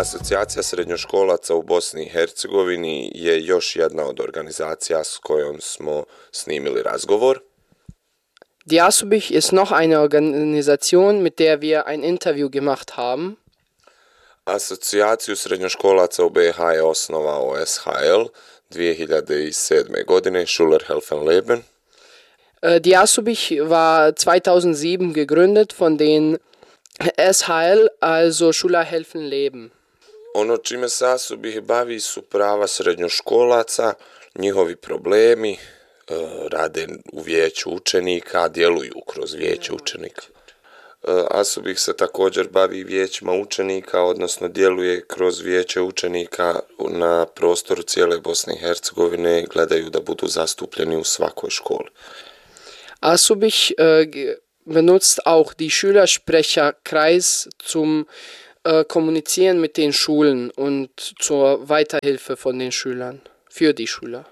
Asocijacija srednjoškolaca u Bosni i Hercegovini je još jedna od organizacija s kojom smo snimili razgovor. Die Asubich ist noch eine Organisation, mit der wir ein Interview gemacht haben. Asocijaciju srednjoškolaca u BiH je osnovao SHL 2007. godine, Schülerhelfen-Leben. Die Asubich war 2007 gegründet von den SHL, also Schülerhelfen-Leben. Ono čime se Asubich bavi su prava srednjoškolaca, njihovi problemi, rade u vijeću učenika, djeluju kroz vijeće učenika. Asubich se također bavi vijećima učenika, odnosno djeluje kroz vijeće učenika na prostoru cijele Bosne i Hercegovine i gledaju da budu zastupljeni u svakoj školi. Asubich benutzt auch die Schülersprecherkreis zum Kommunizieren mit den Schulen und zur Weiterhilfe von den Schülern, für die Schüler.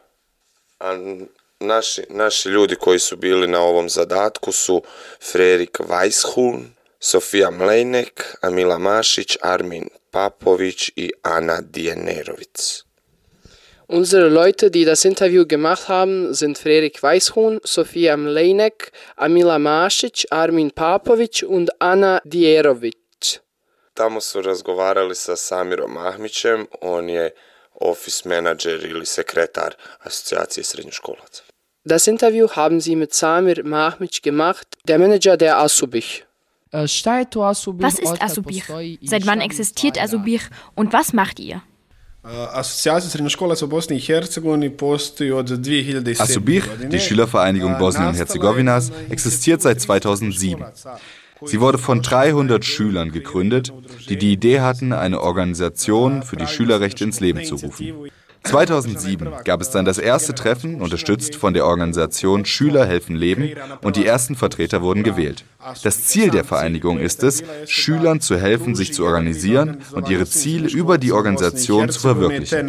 Naši ljudi koji su bili na ovom zadatku su Frerik Weishuhn, Sofija Mlejnek, Amila Mašić, Armin Papović i Ana Dienerovic. Unsere Leute, die das Interview gemacht haben, sind Frerik Weishuhn, Sofija Mlejnek, Amila Mašić, Armin Papović und Ana Dienerovic. Tamo su razgovarali sa Samirom Ahmićem, on je office manager ili sekretar Asocijacije srednjoškolaca. Das Interview haben sie mit Samir Mahmić gemacht, der Manager der Asubich. Was ist Asubich? Seit wann existiert Asubich und was macht ihr? Asocijacija srednjoškolaca u Bosni i Hercegovini postoji od 2007. Asubich, die Schülervereinigung Bosnien und Herzegowinas, existiert seit 2007. Sie wurde von 300 Schülern gegründet, die die Idee hatten, eine Organisation für die Schülerrechte ins Leben zu rufen. 2007 gab es dann das erste Treffen, unterstützt von der Organisation Schüler helfen Leben, und die ersten Vertreter wurden gewählt. Das Ziel der Vereinigung ist es, Schülern zu helfen, sich zu organisieren und ihre Ziele über die Organisation zu verwirklichen.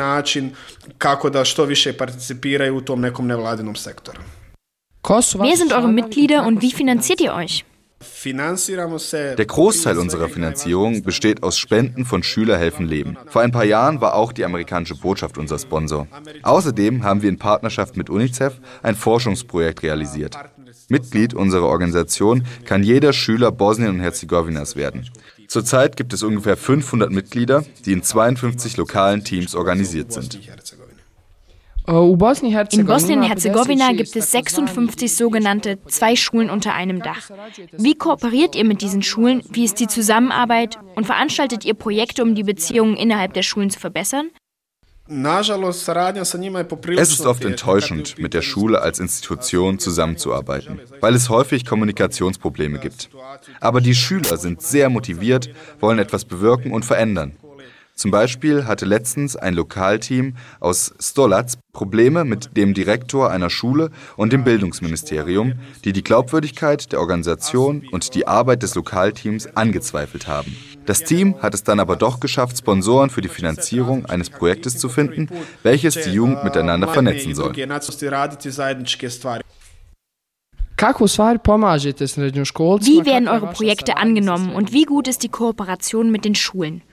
Wer sind eure Mitglieder und wie finanziert ihr euch? Der Großteil unserer Finanzierung besteht aus Spenden von Schüler helfen Leben. Vor ein paar Jahren war auch die amerikanische Botschaft unser Sponsor. Außerdem haben wir in Partnerschaft mit UNICEF ein Forschungsprojekt realisiert. Mitglied unserer Organisation kann jeder Schüler Bosnien und Herzegowinas werden. Zurzeit gibt es ungefähr 500 Mitglieder, die in 52 lokalen Teams organisiert sind. In Bosnien-Herzegowina gibt es 56 sogenannte 2 Schulen unter einem Dach. Wie kooperiert ihr mit diesen Schulen? Wie ist die Zusammenarbeit? Und veranstaltet ihr Projekte, um die Beziehungen innerhalb der Schulen zu verbessern? Es ist oft enttäuschend, mit der Schule als Institution zusammenzuarbeiten, weil es häufig Kommunikationsprobleme gibt. Aber die Schüler sind sehr motiviert, wollen etwas bewirken und verändern. Zum Beispiel hatte letztens ein Lokalteam aus Stolac Probleme mit dem Direktor einer Schule und dem Bildungsministerium, die die Glaubwürdigkeit der Organisation und die Arbeit des Lokalteams angezweifelt haben. Das Team hat es dann aber doch geschafft, Sponsoren für die Finanzierung eines Projektes zu finden, welches die Jugend miteinander vernetzen soll. Wie werden eure Projekte angenommen und wie gut ist die Kooperation mit den Schulen?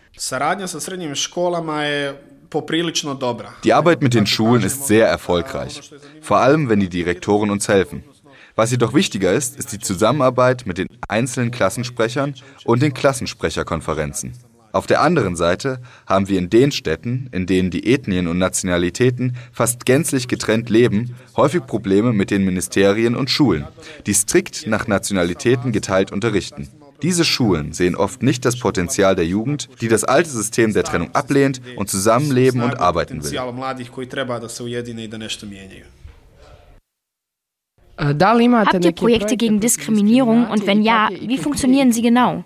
Die Arbeit mit den Schulen ist sehr erfolgreich, vor allem wenn die Direktoren uns helfen. Was jedoch wichtiger ist, ist die Zusammenarbeit mit den einzelnen Klassensprechern und den Klassensprecherkonferenzen. Auf der anderen Seite haben wir in den Städten, in denen die Ethnien und Nationalitäten fast gänzlich getrennt leben, häufig Probleme mit den Ministerien und Schulen, die strikt nach Nationalitäten geteilt unterrichten. Diese Schulen sehen oft nicht das Potenzial der Jugend, die das alte System der Trennung ablehnt und zusammenleben und arbeiten will. Habt ihr Projekte gegen Diskriminierung und wenn ja, wie funktionieren sie genau?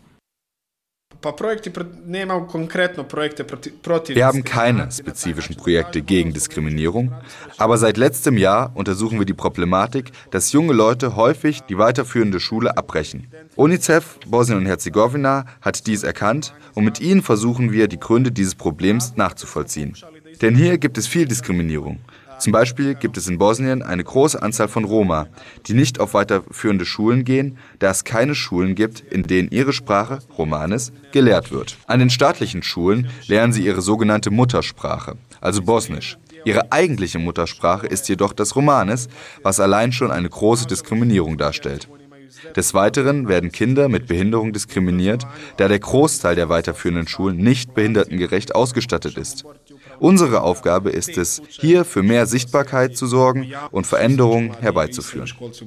Wir haben keine spezifischen Projekte gegen Diskriminierung, aber seit letztem Jahr untersuchen wir die Problematik, dass junge Leute häufig die weiterführende Schule abbrechen. UNICEF Bosnien und Herzegowina hat dies erkannt und mit ihnen versuchen wir, die Gründe dieses Problems nachzuvollziehen. Denn hier gibt es viel Diskriminierung. Zum Beispiel gibt es in Bosnien eine große Anzahl von Roma, die nicht auf weiterführende Schulen gehen, da es keine Schulen gibt, in denen ihre Sprache, Romanes, gelehrt wird. An den staatlichen Schulen lernen sie ihre sogenannte Muttersprache, also Bosnisch. Ihre eigentliche Muttersprache ist jedoch das Romanes, was allein schon eine große Diskriminierung darstellt. Des Weiteren werden Kinder mit Behinderung diskriminiert, da der Großteil der weiterführenden Schulen nicht behindertengerecht ausgestattet ist. Unsere Aufgabe ist es, hier für mehr Sichtbarkeit zu sorgen und Veränderungen herbeizuführen.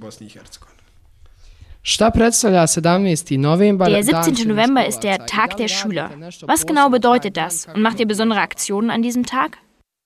Der 17. November ist der Tag der Schüler. Was genau bedeutet das? Und macht ihr besondere Aktionen an diesem Tag?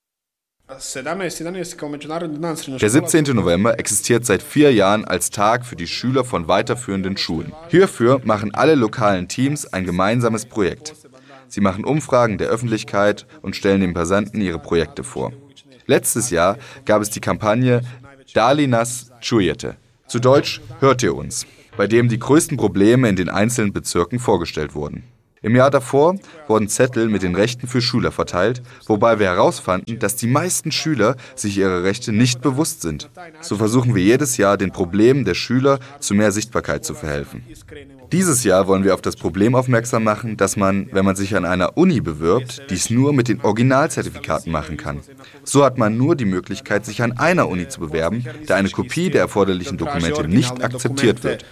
Der 17. November existiert seit 4 Jahren als Tag für die Schüler von weiterführenden Schulen. Hierfür machen alle lokalen Teams ein gemeinsames Projekt. Sie machen Umfragen der Öffentlichkeit und stellen den Passanten ihre Projekte vor. Letztes Jahr gab es die Kampagne Dali nas čujete, zu Deutsch Hört ihr uns, bei dem die größten Probleme in den einzelnen Bezirken vorgestellt wurden. Im Jahr davor wurden Zettel mit den Rechten für Schüler verteilt, wobei wir herausfanden, dass die meisten Schüler sich ihrer Rechte nicht bewusst sind. So versuchen wir jedes Jahr, den Problemen der Schüler zu mehr Sichtbarkeit zu verhelfen. Dieses Jahr wollen wir auf das Problem aufmerksam machen, dass man, wenn man sich an einer Uni bewirbt, dies nur mit den Originalzertifikaten machen kann. So hat man nur die Möglichkeit, sich an einer Uni zu bewerben, da eine Kopie der erforderlichen Dokumente nicht akzeptiert wird.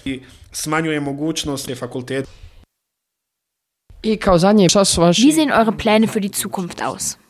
Wie sehen eure Pläne für die Zukunft aus?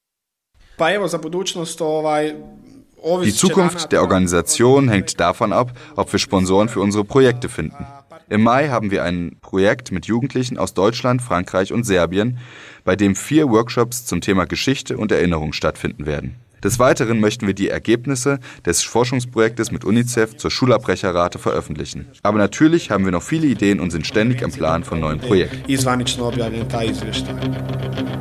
Die Zukunft der Organisation hängt davon ab, ob wir Sponsoren für unsere Projekte finden. Im Mai haben wir ein Projekt mit Jugendlichen aus Deutschland, Frankreich und Serbien, bei dem 4 Workshops zum Thema Geschichte und Erinnerung stattfinden werden. Des Weiteren möchten wir die Ergebnisse des Forschungsprojektes mit UNICEF zur Schulabbrecherrate veröffentlichen. Aber natürlich haben wir noch viele Ideen und sind ständig am Plan von neuen Projekten.